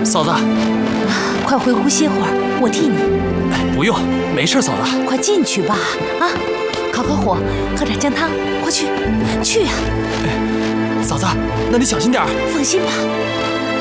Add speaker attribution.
Speaker 1: 嫂子，
Speaker 2: 快回屋歇会儿，我替你。
Speaker 1: 不用，没事，嫂子。
Speaker 2: 快进去吧，啊，烤火，喝点姜汤，快去，去呀！
Speaker 1: 嫂子，那你小心点儿。
Speaker 2: 放心吧。